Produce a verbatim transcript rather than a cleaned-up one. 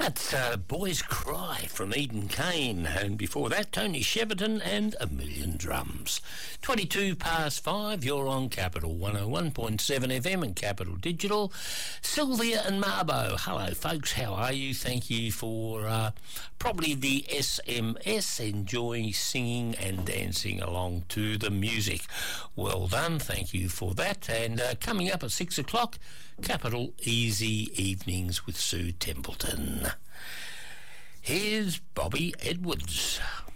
That's uh, Boys Cry from Eden Kane, and before that Tony Cheverton and A Million Drums. twenty-two past five, you're on Capital one oh one point seven F M and Capital Digital. Sylvia and Marbo, hello folks, how are you? Thank you for uh, probably the S M S, enjoying singing and dancing along to the music. Well done, thank you for that. And uh, coming up at six o'clock, Capital Easy Evenings with Sue Templeton. Here's Bobby Edwards.